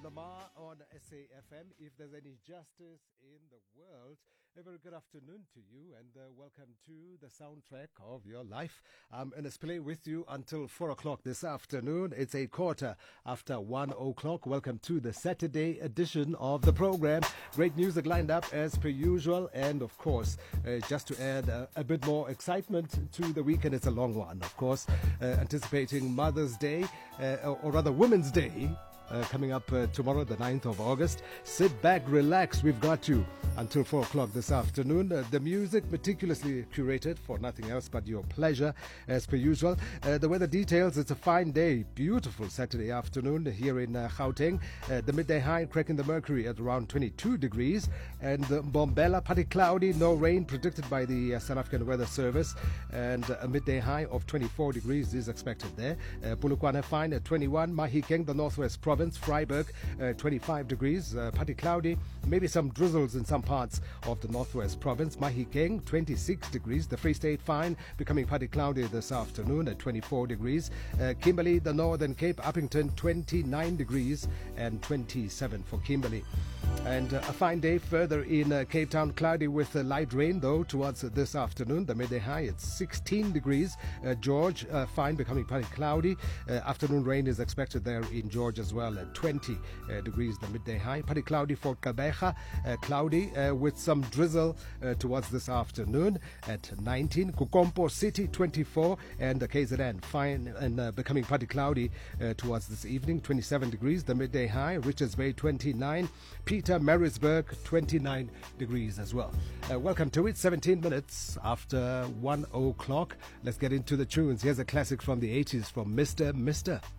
Lamar on SAFM. If there's any justice in the world, a very good afternoon to you and welcome to the soundtrack of your life. I'm in a play with you until 4 o'clock this afternoon. It's a quarter after 1 o'clock. Welcome to the Saturday edition of the program. Great music lined up as per usual. And of course, just to add a bit more excitement to the weekend, it's a long one, of course, anticipating Mother's Day, or rather Women's Day. Coming up tomorrow, the 9th of August. Sit back, relax. We've got you until 4 o'clock this afternoon. The music meticulously curated for nothing else but your pleasure, as per usual. The weather details, it's a fine day. Beautiful Saturday afternoon here in Gauteng. The midday high cracking the mercury at around 22 degrees. And Mbombela, partly cloudy, no rain predicted by the South African Weather Service. And a midday high of 24 degrees is expected there. Polokwane fine at 21. Mahikeng, the northwest province. Freiburg, 25 degrees, partly cloudy, maybe some drizzles in some parts of the northwest province. Mahikeng, 26 degrees. The Free State fine, becoming partly cloudy this afternoon at 24 degrees. Kimberley, the Northern Cape, Uppington, 29 degrees and 27 for Kimberley. And a fine day further in Cape Town, cloudy with light rain though towards this afternoon. The midday high at 16 degrees. George, fine, becoming partly cloudy. Afternoon rain is expected there in George as well at 20 degrees. The midday high, partly cloudy for Gqeberha, cloudy with some drizzle towards this afternoon at 19. Kukompo City, 24, and the KZN fine and becoming partly cloudy towards this evening, 27 degrees. The midday high, Richards Bay, 29. Peter Marisburg, 29 degrees as well. Welcome to it. 17 minutes after 1 o'clock. Let's get into the tunes. Here's a classic from the 80s from Mr.